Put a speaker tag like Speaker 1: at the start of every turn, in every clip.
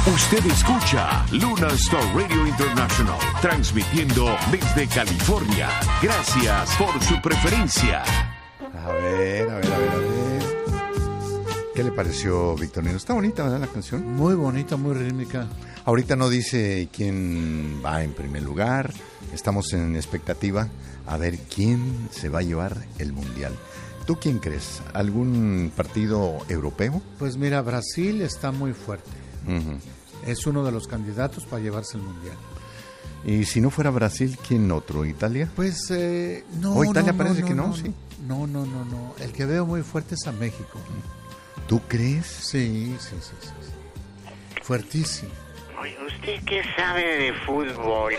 Speaker 1: Usted escucha Luna Star Radio International, transmitiendo desde California. Gracias por su preferencia.
Speaker 2: A ver. ¿Qué le pareció, Victorino? Está bonita, ¿verdad, la canción?
Speaker 3: Muy bonita, muy rítmica.
Speaker 2: Ahorita no dice quién va en primer lugar. Estamos en expectativa a ver quién se va a llevar el Mundial. ¿Tú quién crees? ¿Algún partido europeo?
Speaker 3: Pues mira, Brasil está muy fuerte.
Speaker 2: Uh-huh.
Speaker 3: Es uno de los candidatos para llevarse el Mundial.
Speaker 2: Y si no fuera Brasil, ¿quién otro? ¿Italia?
Speaker 3: Pues no.
Speaker 2: ¿O Italia parece que no? Sí.
Speaker 3: No. El que veo muy fuerte es a México.
Speaker 2: ¿Tú crees?
Speaker 3: Sí. Fuertísimo.
Speaker 4: Oye, ¿usted qué sabe de fútbol?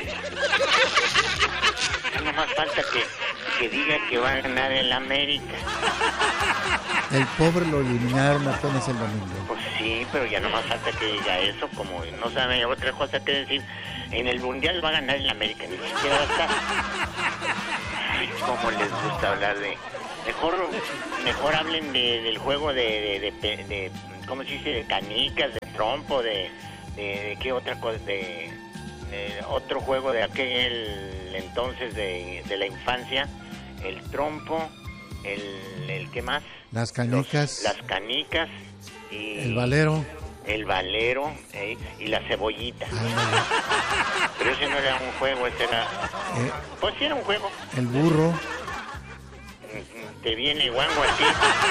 Speaker 4: No más falta que diga que va a ganar el América.
Speaker 3: El pobre lo eliminaron apenas el domingo.
Speaker 4: Pues sí, pero ya no más falta que diga eso, como no sabe otra cosa que decir. En el Mundial va a ganar el América, ni siquiera va a estar. Ay, cómo les gusta hablar de... Mejor hablen del juego de ¿cómo se dice? De canicas, de trompo, de qué otra cosa, de otro juego de aquel entonces de la infancia, el trompo, el ¿qué más?
Speaker 3: Las canicas.
Speaker 4: Las canicas y
Speaker 3: el valero.
Speaker 4: El valero y la cebollita. Pero ese no era un juego, ese era... pues sí era un juego.
Speaker 3: El burro.
Speaker 4: Te viene guango a ti.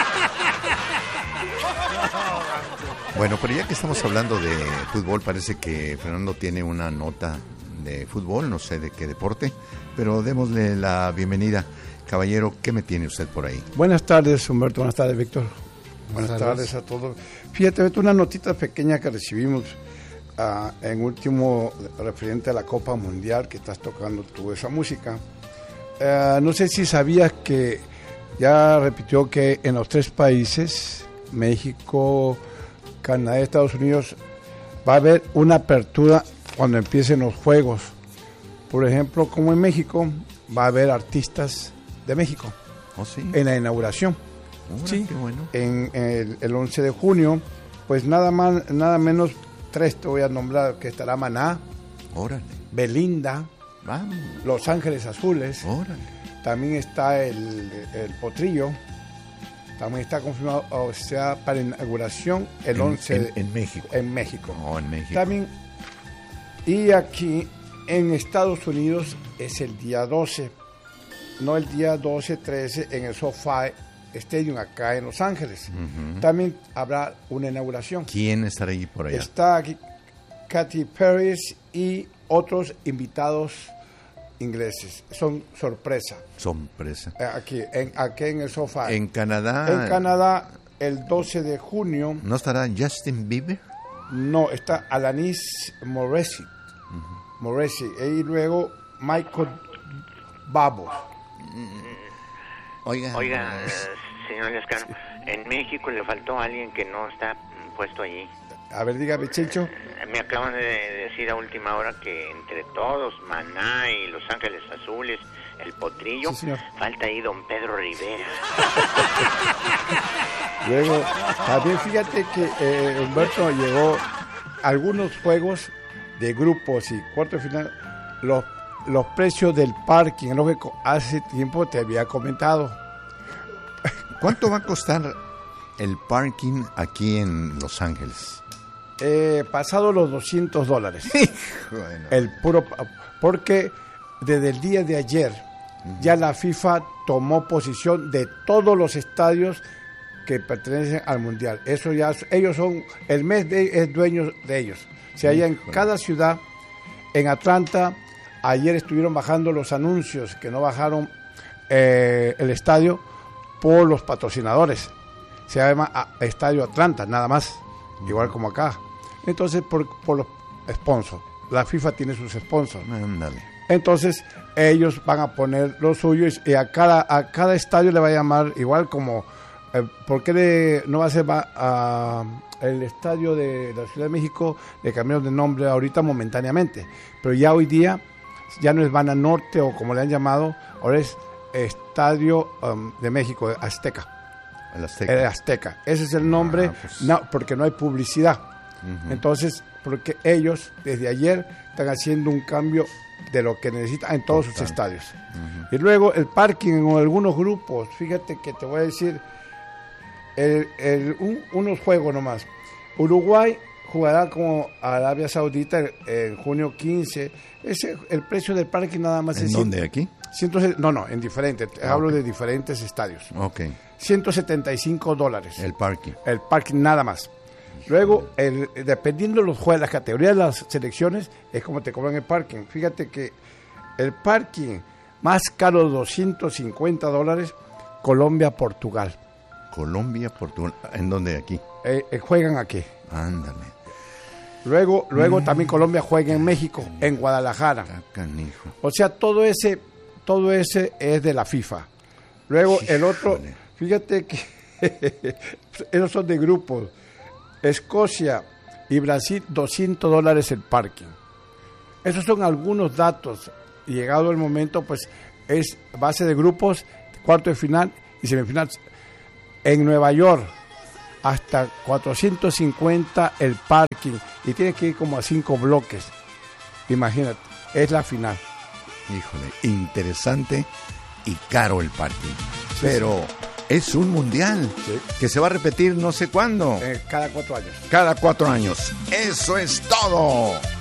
Speaker 2: Bueno, pero ya que estamos hablando de fútbol, parece que Fernando tiene una nota de fútbol, no sé de qué deporte, pero démosle la bienvenida. Caballero, ¿qué me tiene usted por ahí?
Speaker 5: Buenas tardes, Humberto. Buenas tardes, Víctor. Buenas tardes a todos. Fíjate, una notita pequeña que recibimos en último referente a la Copa Mundial, que estás tocando tú esa música. No sé si sabías que ya repitió que en los 3 países, México, Canadá y Estados Unidos, va a haber una apertura cuando empiecen los juegos. Por ejemplo, como en México, va a haber artistas de México.
Speaker 2: ¿Oh, sí?
Speaker 5: En la inauguración.
Speaker 2: Sí, qué bueno.
Speaker 5: En el 11 de junio, pues nada menos 3 te voy a nombrar, que estará Maná,
Speaker 2: Órale.
Speaker 5: Belinda,
Speaker 2: Vamos.
Speaker 5: Los Ángeles Azules,
Speaker 2: Órale.
Speaker 5: también está el Potrillo, también está confirmado, o sea, para inauguración el 11
Speaker 2: en México.
Speaker 5: En México.
Speaker 2: Oh, en México.
Speaker 5: También, y aquí en Estados Unidos es el día 12, no el día 12-13 en el SoFi Stadium acá en Los Ángeles. Uh-huh. También habrá una inauguración.
Speaker 2: ¿Quién estará allí por allá?
Speaker 5: Está aquí Katy Perry y otros invitados ingleses. Son sorpresa.
Speaker 2: Sorpresa.
Speaker 5: Aquí en el SoFi.
Speaker 2: En Canadá.
Speaker 5: En Canadá, el 12 de junio.
Speaker 2: ¿No estará Justin Bieber?
Speaker 5: No, está Alanis Morissette. Uh-huh. Morissette. Y luego Michael Babos.
Speaker 4: Oiga, señor Lescano, en México le faltó alguien que no está puesto allí.
Speaker 5: A ver, dígame, Chencho.
Speaker 4: Me acaban de decir a última hora que entre todos, Maná y Los Ángeles Azules, el Potrillo,
Speaker 5: sí,
Speaker 4: falta ahí don Pedro Rivera.
Speaker 5: Luego, también fíjate que Humberto llegó a algunos juegos de grupos y cuarto de final, los precios del parking, lo que hace tiempo te había comentado.
Speaker 2: ¿Cuánto va a costar el parking aquí en Los Ángeles?
Speaker 5: Pasado los $200.
Speaker 2: Bueno.
Speaker 5: El puro, porque desde el día de ayer ya la FIFA tomó posición de todos los estadios que pertenecen al Mundial. Eso ya, ellos son, el mes es dueño de ellos. O sea, allá en cada ciudad, en Atlanta, ayer estuvieron bajando los anuncios, que no bajaron el estadio por los patrocinadores. Se llama Estadio Atlanta, nada más, igual como acá. Entonces, por los sponsors. La FIFA tiene sus sponsors.
Speaker 2: Ándale.
Speaker 5: Entonces, ellos van a poner los suyos y a cada estadio le va a llamar igual como... ¿por qué no va a ser el estadio de la Ciudad de México? Le cambiaron de nombre ahorita momentáneamente. Pero ya hoy día, ya no es Bana Norte o como le han llamado, ahora es Estadio de México, Azteca.
Speaker 2: El Azteca.
Speaker 5: El Azteca. Ese es el nombre,
Speaker 2: pues...
Speaker 5: no, porque no hay publicidad. Entonces, porque ellos desde ayer están haciendo un cambio de lo que necesitan en todos sus estadios. Y luego el parking en algunos grupos, fíjate que te voy a decir, unos juegos nomás. Uruguay jugará como Arabia Saudita en junio 15. El precio del parking nada más
Speaker 2: ¿En
Speaker 5: es...
Speaker 2: dónde? ¿Aquí?
Speaker 5: No, en diferentes. Hablo de diferentes estadios.
Speaker 2: Ok.
Speaker 5: $175.
Speaker 2: El parking.
Speaker 5: El parking nada más. Luego, dependiendo de los juegos, las categorías de las selecciones, es como te cobran el parking. Fíjate que el parking más caro, $250, Colombia-Portugal.
Speaker 2: Colombia-Portugal. ¿En dónde? Aquí.
Speaker 5: Juegan aquí.
Speaker 2: Ándale.
Speaker 5: Luego también Colombia juega en México, en Guadalajara.
Speaker 2: Canijo.
Speaker 5: O sea, todo ese es de la FIFA. Luego el otro, fíjate que esos son de grupos. Escocia y Brasil, $200 el parking. Esos son algunos datos. Y llegado el momento, pues es base de grupos, cuarto de final y semifinal. En Nueva York, hasta 450 el parking. Y tienes que ir como a 5 bloques. Imagínate, es la final.
Speaker 2: Híjole, interesante y caro el parking. Pero es un mundial que se va a repetir no sé cuándo.
Speaker 5: Cada 4 años.
Speaker 2: Cada 4 años. Eso es todo.